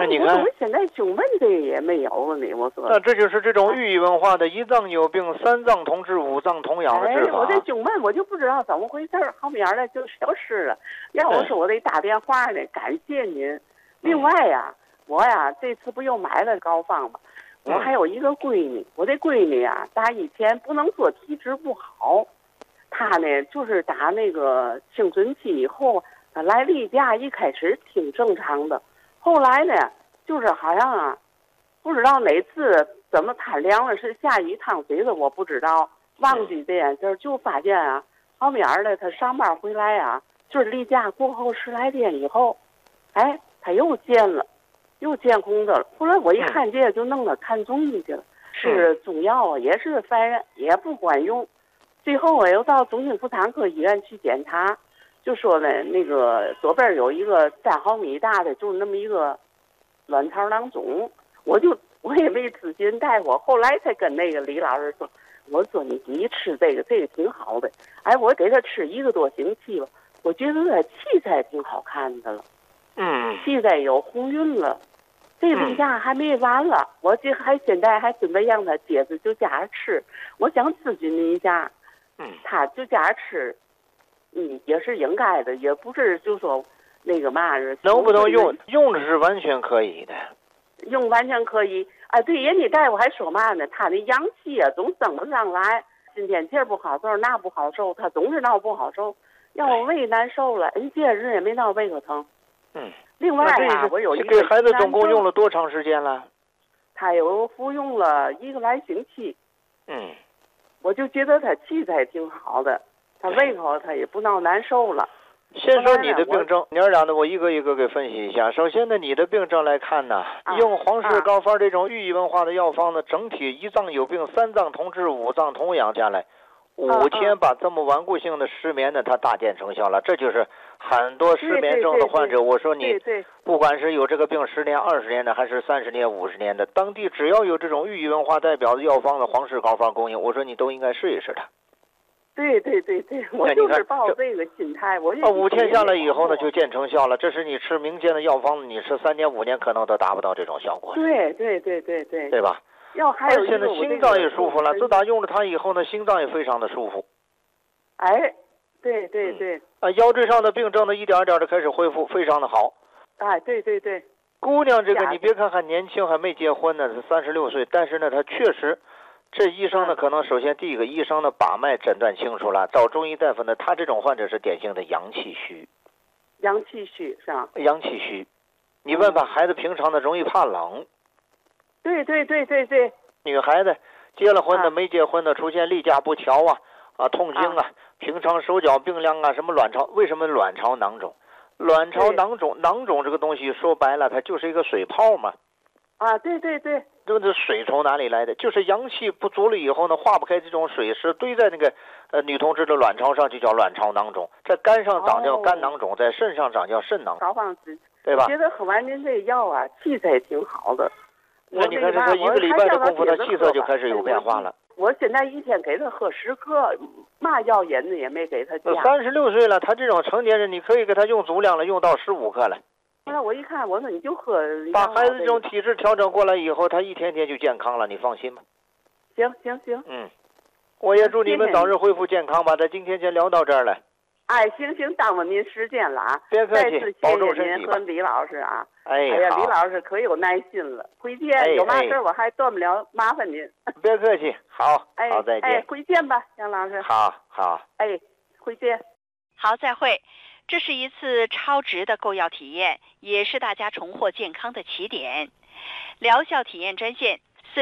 你看， 我怎么现在胸闷这个也没有了呢？我说， 那这就是这种寓意文化的一脏有病，三脏同治，五脏同养的治法。 我这胸闷我就不知道怎么回事，后面呢就消失了。要我说我得打电话呢，感谢您。另外呀，我呀这次不又买了膏方吗？我还有一个闺女，我这闺女呀，打以前不能说体质不好，她呢就是打那个青春期以后，她来例假一开始挺正常的，后来呢就是好像啊，不知道哪次怎么贪凉了，是下雨烫嘴了，我不知道，忘记这件事，就发现啊，后面呢她上班回来啊，就是例假过后10来天以后，哎，她又见了。又见红的了，后来我一看这个就弄到看中医去了，吃中药啊也是烦人，也不管用。最后我又到中心妇产科医院去检查，就说呢那个左边有一个3毫米大的，就是那么一个卵巢囊肿。我也没咨询大夫，后来才跟那个李老师说，我说你吃这个挺好的，哎，我给他吃1个多星期吧，我觉得他气色挺好看的了。气色有红晕了，这例假还没完了，我这现在还准备让他接着就加着吃。我想咨询您一下，他就加着吃，也是应该的，也不是就说那个嘛是。 能不能用？用的是完全可以的， 用完全可以。啊，对，人家大夫还说嘛呢，他那阳气啊总升不上来，今天这不好受，那不好受，他总是闹不好受，让我胃难受了，这些日也没闹胃口疼。另外啊，我有一个给孩子总共用了多长时间了？ 他有服用了1个来星期。我就觉得他气色挺好的，他胃口他也不闹难受了。 先说你的病症，娘俩的我一个一个给分析一下。首先呢，你的病症来看呢，用黄氏膏方这种寓意文化的药方呢，整体一脏有病，三脏同治，五脏同养下来。5天把这么顽固性的失眠呢，它大见成效了。这就是很多失眠症的患者，我说你不管是有这个病10年、20年的，还是30年、50年的，当地只要有这种寓意文化代表的药方的黄氏膏方供应，我说你都应该试一试它。 对，我就是抱这个心态。我 5天下来以后呢，就见成效了。这是你吃民间的药方，你吃3年、5年可能都达不到这种效果。 对， 对吧？ 而且呢，心脏也舒服了。自打用了它以后呢，心脏也非常的舒服。 哎，对。 腰椎上的病症呢，一点一点的开始恢复，非常的好。 哎，对。 姑娘这个你别看还年轻，还没结婚呢，是36岁，但是呢，她确实，这医生呢，可能首先第一个医生呢把脉诊断清楚了，找中医大夫呢，他这种患者是典型的阳气虚。 阳气虚是吧？ 阳气虚，你问吧，孩子平常的容易怕冷。 对。 女孩子结了婚的、没结婚的，出现例假不调痛经平常手脚冰凉什么卵巢，为什么卵巢囊肿？卵巢囊肿这个东西说白了，它就是一个水泡嘛。 对。 这水从哪里来的？就是阳气不足了以后呢，化不开这种水是堆在那个女同志的卵巢上，就叫卵巢囊肿。在肝上长叫肝囊肿，在肾上长叫肾囊肿，对吧？ 我觉得喝完您这药气色也挺好的。 那你看这1个礼拜的功夫，他气色就开始有变化了。 我现在一天给他喝10克，嘛药引子也没给他加。 36岁了，他这种成年人，你可以给他用足量了，用到15克了。 那我一看，我说你就喝。 把孩子这种体质调整过来以后，他一天天就健康了，你放心吧。 行。 我也祝你们早日恢复健康吧。咱今天先聊到这儿了。 哎，行，耽误您时间了别客气，保重身体。 您和李老师哎呀，李老师可有耐心了。回见，有嘛事我还断不了麻烦您。 别客气，好，好，再见。 回见吧，杨老师。 好。 回见。 好，再会。这是一次超值的购药体验，也是大家重获健康的起点。疗效体验专线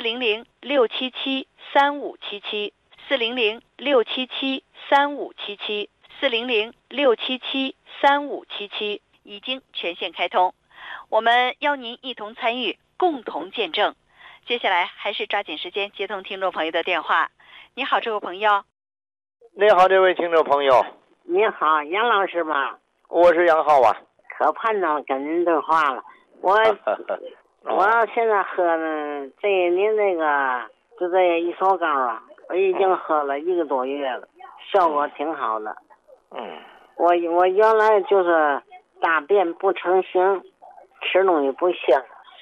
400-677-3577，400-677-3577，400-677-3577，已经全线开通。我们邀您一同参与，共同见证。接下来还是抓紧时间接通听众朋友的电话。你好，这位朋友。 你好，这位听众朋友。 你好，杨老师吧？ 我是杨浩啊。 可盼着跟您对话了。我现在喝呢，您那个就这一手膏我已经喝了1个多月了，效果挺好的。我原来就是大便不成形，吃东西不香，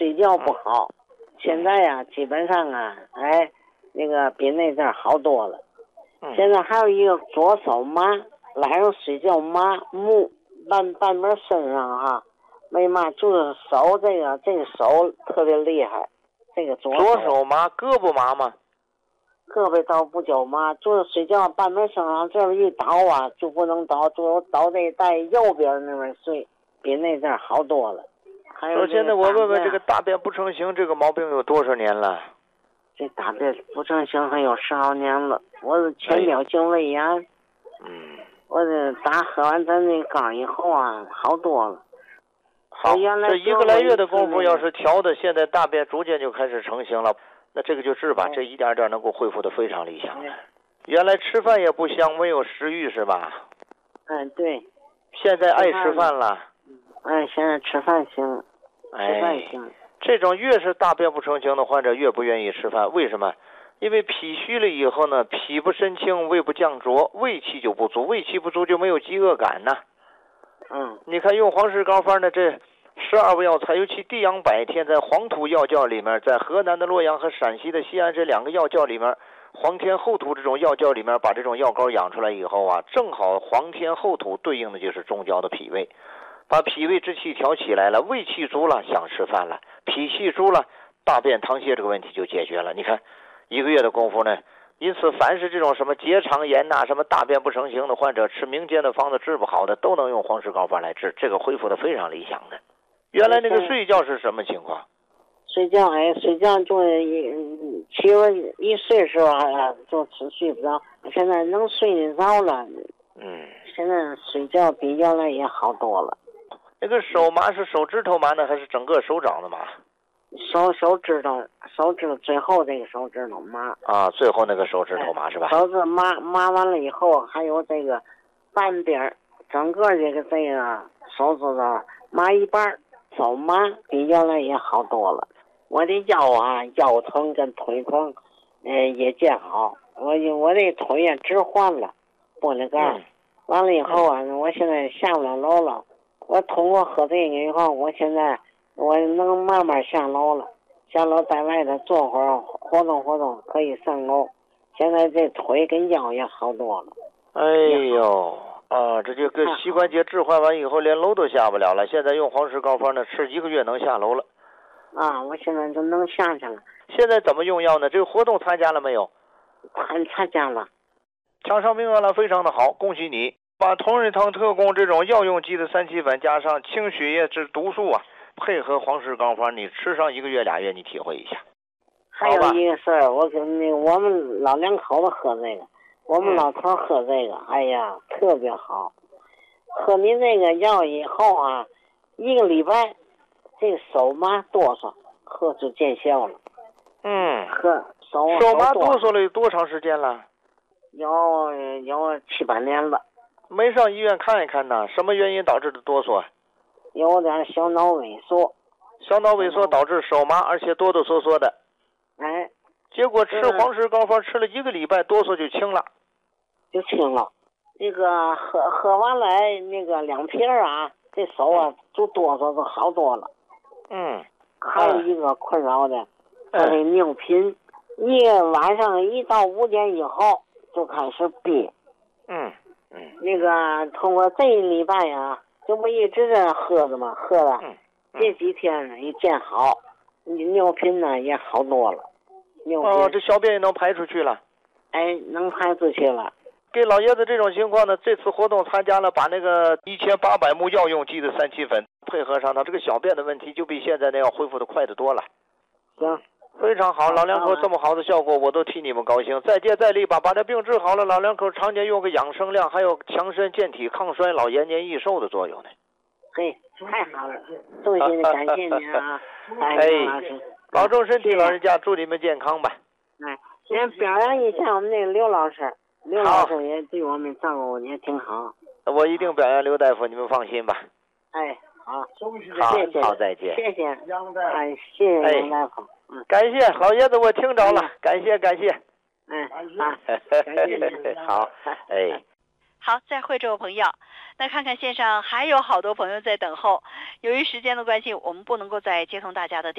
睡觉不好。现在呀，基本上啊，那个比那阵好多了。现在还有一个左手麻，晚上睡觉麻木，半边身上哈，为嘛就是手这个手特别厉害，这个左手麻，胳膊麻吗？ 胳膊倒不叫麻，就是睡觉半边身上这一倒啊就不能倒，就倒这在右边那边睡，比那阵好多了。 首先呢，我问问这个大便不成形这个毛病有多少年了？ 这大便不成形还有10好年了。我是浅表性胃炎，我这喝完咱那缸以后啊，好多了。 好，这1个来月的功夫要是调的，现在大便逐渐就开始成型了，那这个就治吧，这一点点能够恢复的非常理想的。原来吃饭也不香，没有食欲是吧？ 对。 现在爱吃饭了。 现在吃饭行。吃饭行。 这种越是大便不成形的患者越不愿意吃饭，为什么？因为脾虚了以后呢，脾不申清，胃不降浊，胃气就不足，胃气不足就没有饥饿感呢。你看用黄氏膏方的这12味药材，尤其地阳百天在黄土药教里面，在河南的洛阳和陕西的西安这2个药教里面，黄天厚土这种药教里面把这种药膏养出来以后啊，正好黄天厚土对应的就是中焦的脾胃，把脾胃之气调起来了，胃气足了，想吃饭了，脾气足了，大便溏泻这个问题就解决了。你看1个月的功夫呢，因此凡是这种什么结肠炎什么大便不成形的患者，吃民间的方子治不好的，都能用黄氏膏方来治，这个恢复的非常理想的。原来那个睡觉是什么情况？ 睡觉就是其实一睡时候就睡不着，现在能睡得着了。现在睡觉比原来也好多了。 那个手麻是手指头麻呢，还是整个手掌的麻？ 手指头最后这个手指头麻最后那个手指头麻是吧？ 手指麻完了以后，还有这个半边整个这个手指头麻一半，手麻比原来也好多了。我的腰疼跟腿疼也见好，我这腿也置换了玻璃盖，完了以后啊，我现在下不了楼了。我通过喝这个以后，我现在我能慢慢下楼了，下楼在外头坐会儿活动可以上楼。现在这腿跟腰也好多了。 这就跟膝关节置换完以后连楼都下不了了，现在用黄氏膏方呢，吃1个月能下楼了。 我现在就能下去了。 现在怎么用药呢？这个活动参加了没有？ 参加了。 抢上名额了，非常的好，恭喜你！把同仁堂特供这种药用级的3七粉加上清血液治毒素配合黄氏膏方，你吃上1个月2月，你体会一下。 还有一个事儿，我们老2口子喝这个，我们老头喝这个，特别好。喝您这个药以后啊，1个礼拜，这个手麻哆嗦，喝就见效了。手麻哆嗦了有多长时间了？ 有7、8年了。 没上医院看一看呢？什么原因导致的哆嗦？ 有点小脑萎缩。 小脑萎缩导致手麻，而且哆哆嗦嗦的。结果吃黄氏膏方吃了1个礼拜，哆嗦就轻了。那个喝完来那个2瓶这手就哆嗦就好多了。还有一个困扰的，这尿频，晚上1到5点以后就开始憋。那个通过这1礼拜这不一直在喝着吗？喝了，这几天也见好，尿频呢也好多了。 这小便也能排出去了。 能排出去了。 给老爷子这种情况呢，这次活动参加了，把那个1800目药用级的3七粉配合上，他这个小便的问题就比现在那样恢复的快得多了。 行， 非常好，老2口这么好的效果，我都替你们高兴。再接再厉吧，把这病治好了，老2口常年用个养生量，还有强身健体、抗衰老、延年益寿的作用呢。 太好了，衷心的感谢您老师， 保重身体，老人家，祝你们健康吧。 先表扬一下我们那个刘老师，刘老师也对我们照顾也挺好。 我一定表扬刘大夫，你们放心吧。 好， 谢谢，好，再见。 谢谢杨大夫。 感谢老爷子，我听着了，感谢。感谢好， 好，再会，这位朋友。那看看线上还有好多朋友在等候，由于时间的关系，我们不能够再接通大家的电话。